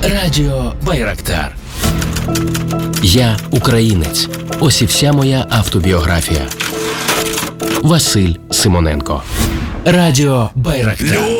Радіо Байрактар. Я українець. Ось і вся моя автобіографія. Василь Симоненко. Радіо Байрактар.